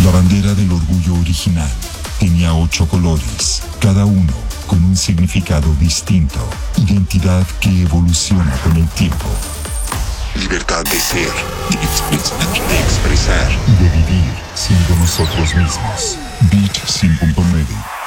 La bandera del orgullo original tenía 8 colores, cada uno con un significado distinto. Identidad que evoluciona con el tiempo. Libertad de ser, de expresar y de vivir siendo nosotros mismos. Beat 5.9